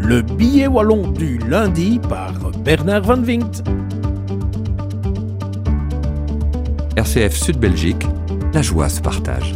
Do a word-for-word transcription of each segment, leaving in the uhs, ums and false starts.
Le billet wallon du lundi par Bernard Van Winkt. R C F Sud-Belgique, la joie se partage.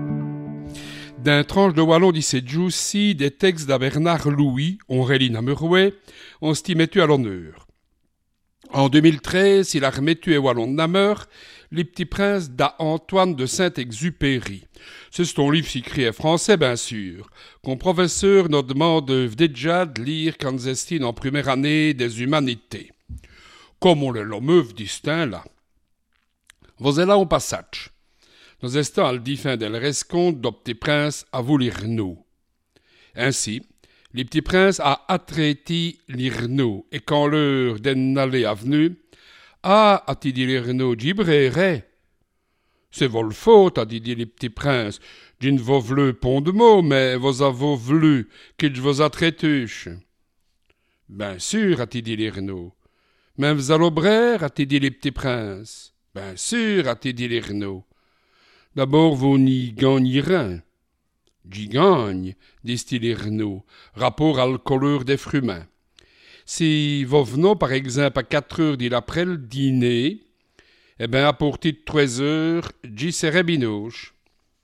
D'un tranche de wallon d'ici Juicy, des textes de Bernard Louis, on reline à Merouet, on stimetu à l'honneur. En deux mille treize, il a remettu à wallon de Namur, Les Petits Princes d'Antoine de Saint-Exupéry. C'est un livre écrit en français, bien sûr, qu'on professeur nous demande déjà de lire quand estime en première année des humanités. Comme on le l'hommeuve distinct là. Vous êtes là au passage. Nous estons al difin del resconte do Petit Prince à vous l'Irno. Ainsi, les Petits Princes a attraiti l'Irno, et quand l'heure d'en aller a venu, ah, a-t-il dit l'Irno, gibrere. C'est vol faute, a dit les Petits Princes, d'une vos vleu pont de mots, mais vos avons vlu qu'il vous a traituche. Ben sûr, a-t-il dit l'Irno. Même vous allez a-t-il dit les Petits Princes. Ben sûr, a-t-il dit l'Irno. D'abord, vous n'y gagnez rien. J'y gagne, dit-il l'Irno, rapport à la couleur des fruits. Si vous venez, par exemple, à quatre heures de l'après le dîner, eh bien, à partir de trois heures, j'y serai binoche.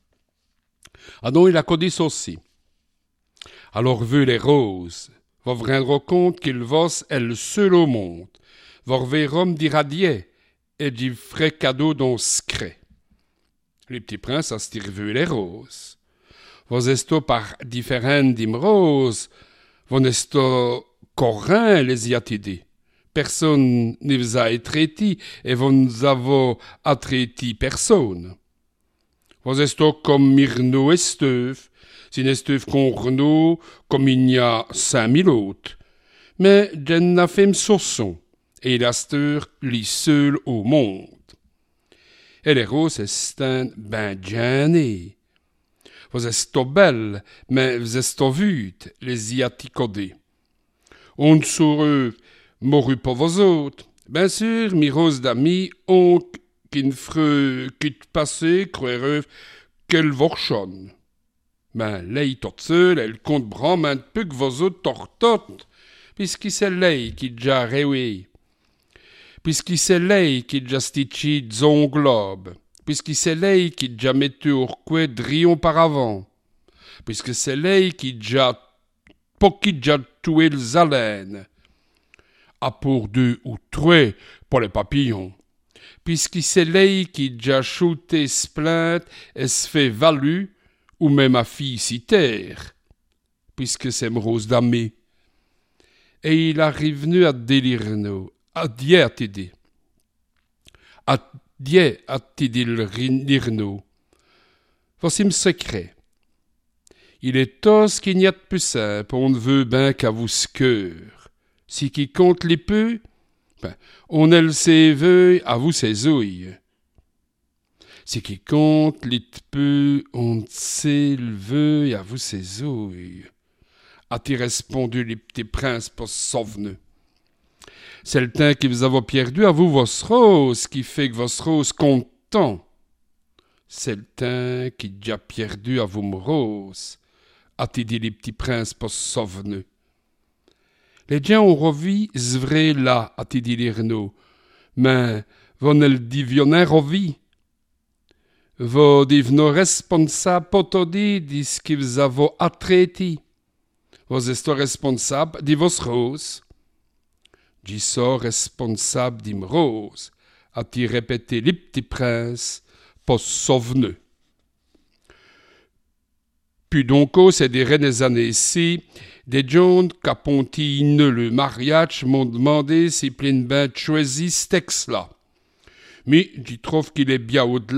Ah non, il a codé aussi. Alors, vu les roses, vous vous rendrez compte qu'il vos est le seul au monde. Vous verrez d'irradier et d'y ferait cadeau dans secret. Les Petits Princes a vu les roses. Vous esto par différentes dim roses, vous n'esto qu'aurin les y attendez. Personne ne vous a traité et vous nous avez attraiti personne. Vous esto comme Myrno et Steuf, si n'esteuf qu'on Renaud, comme il y a cinq mille autres. Mais j'en a fait m'sosson, et l'asteur lit seul au monde. Et les roses estient ben gênées. Vous esto belles, mais vous esto vutes, les y atticodées. On ne saurait mouru pour vos autres. Bien sûr, mes roses d'amis ont qu'une freux qui te passait, croireux qu'elle vorchonne. Ben, l'œil toute seule, elle compte bram un peu que vos autres tortotent, puisqu'il c'est l'œil qui déjà réué. Puisqu'il c'est l'œil qui déjà stitché zon globe. Puisqu'il c'est l'œil qui déjà mettu au coué drion par avant. Puisque c'est l'œil qui déjà pas qui déjà tué les haleines. À pour deux ou trois pour les papillons. Puisqu'il c'est l'œil qui déjà shooté splainte et se fait valu, ou même à fille citaire. Puisque c'est rose damé. Et il arrive venu à délirno. Adieu à t'aider. Adieu à t'aider l'irno. Voici mon secret. Il est tos qu'il n'y a de plus simple, on ne veut ben qu'à vous ce cœur. Si qui compte les peu, ben, on elle ses veuilles, à vous ses ouilles. Si qui compte les peu, on sait le veuille, à vous ses ouilles. A-t-il répondu les Petits Princes pour sauveneux. C'est le temps que vous avez perdu à vous vos roses, qui fait que vos roses comptent tant. C'est le temps qui déjà perdu à vous mes roses, a-t-il dit les Petits Princes pour sauveneux. Les gens ont revu vrai là, a-t-il dit l'Irno, mais vous ne le divionnez revu. Vous devenez responsable pour tout dire de ce que vous avez attraité. Vous êtes responsable de vos roses. Je suis responsable de mes roses, a-t-il répété les Petits Princes pour sauveneux. Puis donc, ces dernières années-ci, des gens qui le mariage m'ont demandé si plein ben choisi ce texte-là. Mais je trouve qu'il est bien au-delà